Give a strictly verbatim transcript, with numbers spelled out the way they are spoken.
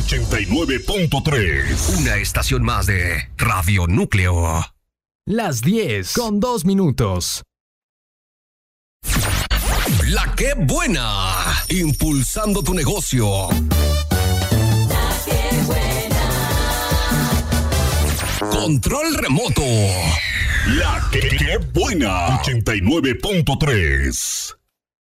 ochenta y nueve punto tres. Una estación más de Radio Núcleo. Las diez con dos minutos. La que buena. Impulsando tu negocio. La que buena. Control remoto. La que, que buena. ochenta y nueve punto tres.